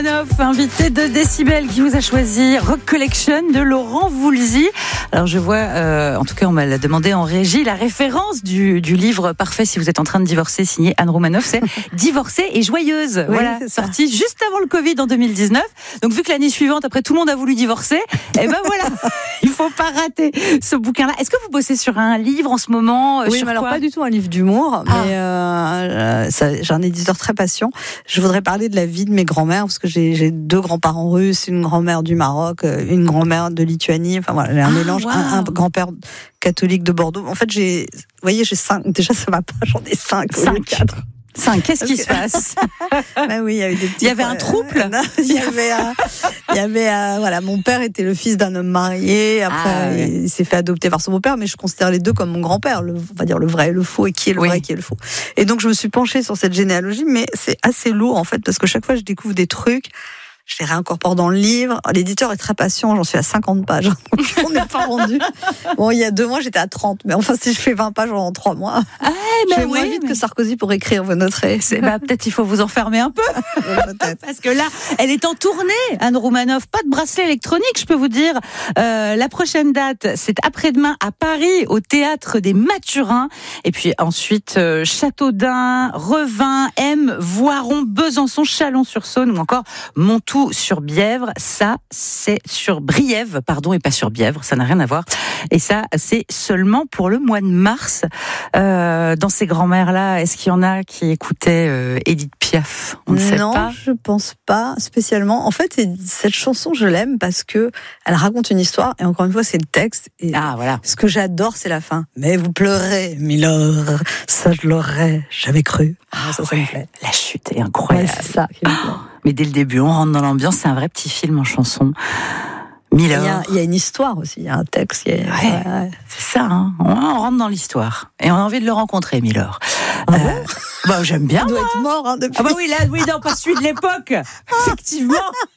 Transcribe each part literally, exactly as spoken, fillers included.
Romanoff, invité de Décibel, qui vous a choisi Rock Collection de Laurent Voulzy. Alors je vois, euh, en tout cas on m'a demandé en régie, la référence du, du livre parfait si vous êtes en train de divorcer, signé Anne Romanoff, c'est Divorcée et joyeuse. Oui, voilà, sorti juste avant le Covid en deux mille dix-neuf. Donc vu que l'année suivante, après tout le monde a voulu divorcer, et ben voilà, il faut pas rater ce bouquin-là. Est-ce que vous bossez sur un livre en ce moment? Oui, sur mais alors quoi? pas du tout un livre d'humour, ah. mais euh, ça, j'ai un éditeur très patient. Je voudrais parler de la vie de mes grands-mères, parce que j'ai, j'ai deux grands-parents russes, une grand-mère du Maroc, une grand-mère de Lituanie. Enfin voilà, j'ai un ah, mélange, wow. un, un grand-père catholique de Bordeaux. En fait, j'ai, vous voyez, j'ai cinq. Déjà, ça va pas. J'en ai cinq. Cinq. Quatre. Cinq. Qu'est-ce qui se passe? Ben oui, il y a eu des petits. Il y avait un trouble. Non, il y avait, un, il y avait, un, voilà, mon père était le fils d'un homme marié. Après, ah, oui. il s'est fait adopter par son beau-père, mais je considère les deux comme mon grand-père. Le, on va dire le vrai et le faux, et qui est le oui. vrai, et qui est le faux. Et donc, je me suis penchée sur cette généalogie, mais c'est assez lourd en fait, parce que chaque fois, je découvre des trucs. Je les réincorpore dans le livre. L'éditeur est très patient, j'en suis à cinquante pages. Donc on n'est pas rendu. Bon, il y a deux mois, j'étais à trente. Mais enfin, si je fais vingt pages en trois mois, ah, je fais oui, moins vite mais... que Sarkozy pour écrire, vous noterez. C'est, bah, peut-être il faut vous enfermer un peu. Peut-être. Parce que là, elle est en tournée, Anne Romanoff. Pas de bracelet électronique, je peux vous dire. Euh, la prochaine date, c'est après-demain à Paris, au Théâtre des Mathurins. Et puis ensuite, euh, Châteaudun, Revin, M, Voiron, Besançon, Chalon-sur-Saône ou encore Montou sur Bièvre. Ça, c'est sur Briève, pardon, et pas sur Bièvre. Ça n'a rien à voir. Et ça, c'est seulement pour le mois de mars. Euh, dans ces grands-mères-là, est-ce qu'il y en a qui écoutaient euh, Édith Piaf? On ne sait non, pas. Je pense pas spécialement. En fait, cette chanson, je l'aime parce que elle raconte une histoire. Et encore une fois, c'est le texte. Et ah, voilà. Ce que j'adore, c'est la fin. Mais vous pleurez, Milord. Ça, je l'aurais jamais cru. Ah, ça, ouais. ça me plaît. La chute est incroyable. Ouais, c'est ça qui me plaît. Oh. Mais dès le début, on rentre dans l'ambiance. C'est un vrai petit film en chanson. Milord. Il y, y a une histoire aussi, il y a un texte. Y a... ouais, ouais, ouais. C'est ça, hein. On rentre dans l'histoire. Et on a envie de le rencontrer, Milord. Ah euh, bon bah, j'aime bien. Il doit moi. être mort hein, depuis. Ah bah oui, là, oui, non, pas celui de l'époque. Effectivement.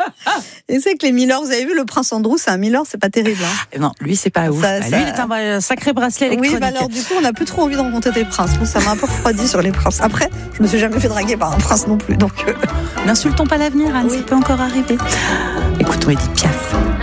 Et c'est que les Milords, vous avez vu, le prince Andrew, c'est un Milord, c'est pas terrible. Hein. Non, lui, c'est pas ouf. Ça, bah, ça... Lui, il est un sacré bracelet électronique. Oui, bah alors du coup, on n'a plus trop envie de rencontrer des princes. Bon, ça m'a un peu refroidi sur les princes. Après, je me suis jamais fait draguer par un prince non plus. Donc, euh... n'insultons pas l'avenir, Anne, oui. Ça peut encore arriver. Écoutons Édith Piaf.